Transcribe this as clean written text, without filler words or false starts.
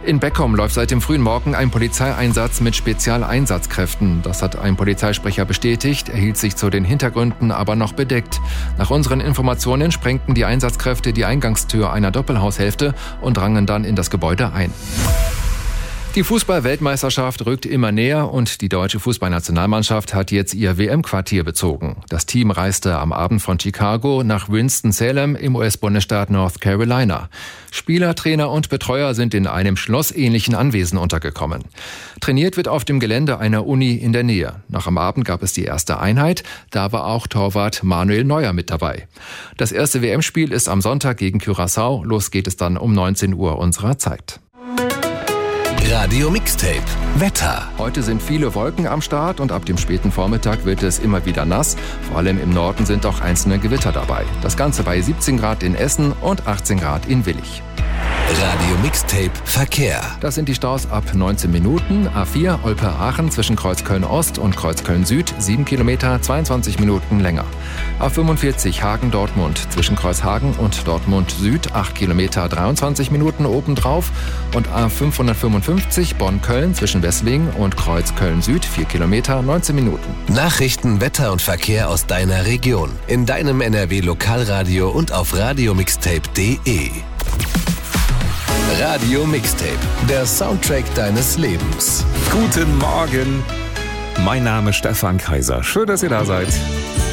In Beckum läuft seit dem frühen Morgen ein Polizeieinsatz mit Spezialeinsatzkräften. Das hat ein Polizeisprecher bestätigt, er hielt sich zu den Hintergründen aber noch bedeckt. Nach unseren Informationen sprengten die Einsatzkräfte die Eingangstür einer Doppelhaushälfte und drangen dann in das Gebäude ein. Die Fußball-Weltmeisterschaft rückt immer näher und die deutsche Fußballnationalmannschaft hat jetzt ihr WM-Quartier bezogen. Das Team reiste am Abend von Chicago nach Winston-Salem im US-Bundesstaat North Carolina. Spieler, Trainer und Betreuer sind in einem schlossähnlichen Anwesen untergekommen. Trainiert wird auf dem Gelände einer Uni in der Nähe. Nach am Abend gab es die erste Einheit, da war auch Torwart Manuel Neuer mit dabei. Das erste WM-Spiel ist am Sonntag gegen Curaçao. Los geht es dann um 19 Uhr unserer Zeit. Radio Mixtape. Wetter. Heute sind viele Wolken am Start und ab dem späten Vormittag wird es immer wieder nass. Vor allem im Norden sind auch einzelne Gewitter dabei. Das Ganze bei 17 Grad in Essen und 18 Grad in Willich. Radio Mixtape Verkehr. Das sind die Staus ab 19 Minuten. A4 Olpe-Aachen zwischen Kreuzköln-Ost und Kreuzköln-Süd 7 Kilometer, 22 Minuten länger. A45 Hagen-Dortmund zwischen Kreuzhagen und Dortmund-Süd 8 Kilometer, 23 Minuten obendrauf. Und A555 Bonn-Köln zwischen Wesslingen und Kreuzköln-Süd 4 Kilometer, 19 Minuten. Nachrichten, Wetter und Verkehr aus deiner Region. In deinem NRW-Lokalradio und auf radiomixtape.de. Radio Mixtape, der Soundtrack deines Lebens. Guten Morgen, mein Name ist Stefan Kaiser. Schön, dass ihr da seid.